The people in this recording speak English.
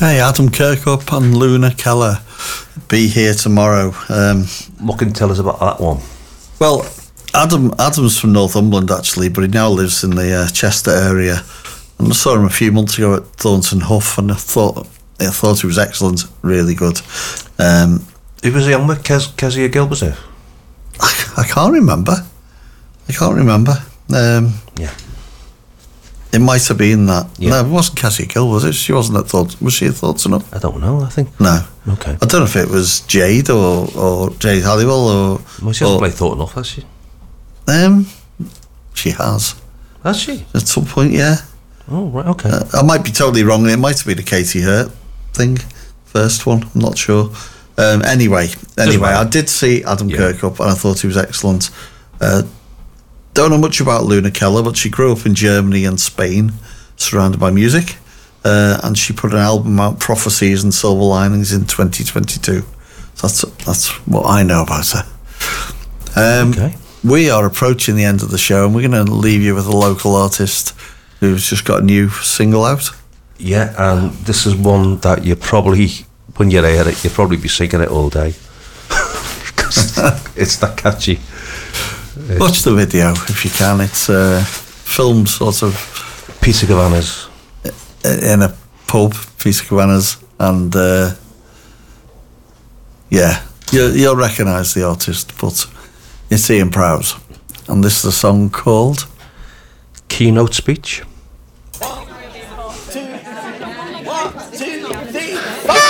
Okay, Adam Kirkup and Luna Keller. Be Here Tomorrow. What can you tell us about that one? Well, Adam's from Northumberland actually, but he now lives in the Chester area. And I saw him a few months ago at Thornton Huff, and I thought he was excellent, really good. Who was he on with? Kezia Gill, was it? I can't remember. Yeah. It might have been that. Yeah. No, it wasn't Cassie Gill, was it? She wasn't at Thornton. Was she at Thornton Huff? I don't know, I think. No. Okay. I don't know if it was Jade or Jade Halliwell or... Well, she hasn't played Thornton Huff, has she? She has. Has she? At some point, yeah. Oh, right, okay. I might be totally wrong. It might have been a Katie Hurt thing, first one. I'm not sure. Anyway, I did see Adam Kirkup, and I thought he was excellent. Don't know much about Luna Keller, but she grew up in Germany and Spain, surrounded by music, and she put an album out, Prophecies and Silver Linings, in 2022. So that's what I know about her. Okay. We are approaching the end of the show, and we're going to leave you with a local artist who's just got a new single out. Yeah, and this is one that you probably, when you hear it, you'll probably be singing it all day. It's that catchy. Watch the video if you can. It's filmed sort of Peter Cavanagh in a pub, Peter Cavanagh, and you'll recognise the artist, but it's Ian Prowse, and this is a song called Keynote Speech.